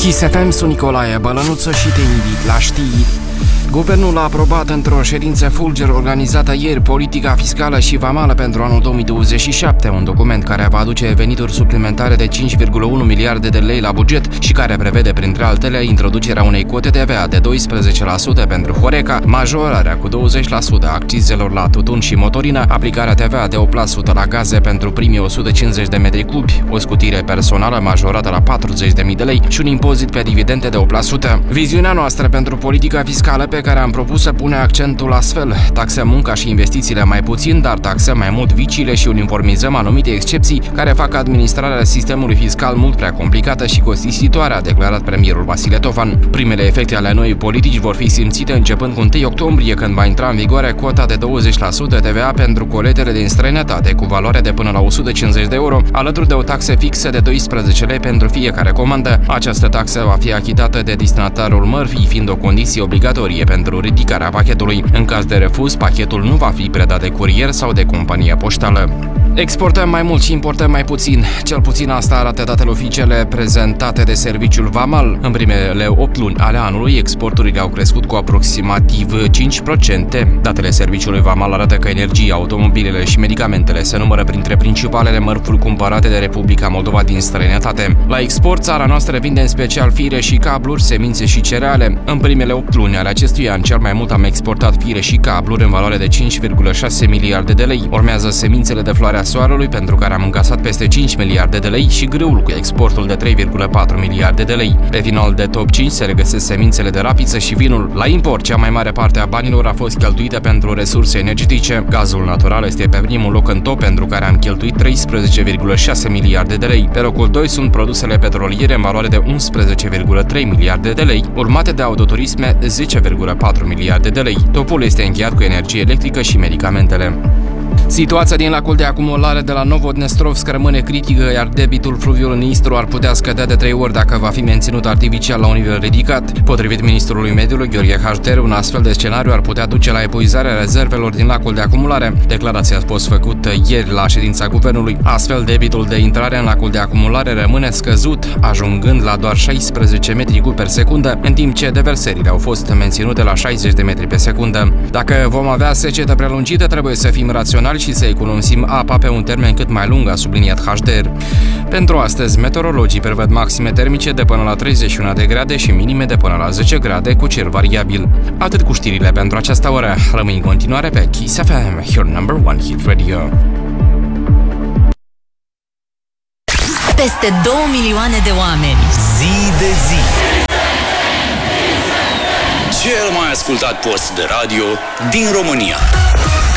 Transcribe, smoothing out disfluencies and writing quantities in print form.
Kiss FM, sunt Nicolae Bălănuță și te invit la știri. Guvernul a aprobat într-o ședință fulger organizată ieri politica fiscală și vamală pentru anul 2027, un document care va aduce venituri suplimentare de 5,1 miliarde de lei la buget și care prevede, printre altele, introducerea unei cote TVA de 12% pentru Horeca, majorarea cu 20% a accizelor la tutun și motorină, aplicarea TVA de 8% la gaze pentru primii 150 de metri cubi, o scutire personală majorată la 40.000 de lei și un impozit pe dividende de 8%. Viziunea noastră pentru politica fiscală pe care am propus să pune accentul astfel: taxăm munca și investițiile mai puțin, dar taxăm mai mult viciile și uniformizăm anumite excepții care fac administrarea sistemului fiscal mult prea complicată și costisitoare, a declarat premierul Vasile Tofan. Primele efecte ale noii politici vor fi simțite începând cu 1 octombrie, când va intra în vigoare cota de 20% TVA pentru coletele din străinătate cu valoare de până la 150 de euro, alături de o taxă fixă de 12 lei pentru fiecare comandă. Această taxă va fi achitată de destinatarul mărfii, fiind o condiție obligatorie pentru ridicarea pachetului. În caz de refuz, pachetul nu va fi predat de curier sau de companie poștală. Exportăm mai mult și importăm mai puțin. Cel puțin asta arată datele oficiale prezentate de Serviciul Vamal. În primele 8 luni ale anului, exporturile au crescut cu aproximativ 5%. Datele Serviciului Vamal arată că energia, automobilele și medicamentele se numără printre principalele mărfuri cumpărate de Republica Moldova din străinătate. La export, țara noastră vinde în special fire și cabluri, semințe și cereale. În primele 8 luni ale acestui an, cel mai mult am exportat fire și cabluri în valoare de 5,6 miliarde de lei. Urmează semințele de floarea soarelui, pentru care am încasat peste 5 miliarde de lei, și grâul, cu exportul de 3,4 miliarde de lei. Pe final de top 5 se regăsesc semințele de rapiță și vinul. La import, cea mai mare parte a banilor a fost cheltuită pentru resurse energetice. Gazul natural este pe primul loc în top, pentru care am cheltuit 13,6 miliarde de lei. Pe locul 2 sunt produsele petroliere în valoare de 11,3 miliarde de lei, urmate de autoturisme 10,4 miliarde de lei. Topul este încheiat cu energie electrică și medicamentele. Situația din lacul de acumulare de la Novodnestrovsk rămâne critică, iar debitul fluviul Nistru ar putea scădea de 3 ori dacă va fi menținut artificial la un nivel ridicat. Potrivit ministrului mediului Gheorghe Hașter, un astfel de scenariu ar putea duce la epuizarea rezervelor din lacul de acumulare. Declarația a fost făcută ieri la ședința guvernului. Astfel, debitul de intrare în lacul de acumulare rămâne scăzut, ajungând la doar 16 metri cubi per secundă, în timp ce deversările au fost menținute la 60 de metri pe secundă. Dacă vom avea secetă prelungită, trebuie să fim raționali și să economisim apa pe un termen cât mai lung, a subliniat HDR. Pentru astăzi, meteorologii prevăd maxime termice de până la 31 de grade și minime de până la 10 grade cu cer variabil. Atât cu știrile pentru această oră. Rămâi în continuare pe Kiss FM, your number one hit radio. Peste 2 milioane de oameni, zi de zi. Cel mai ascultat post de radio din România.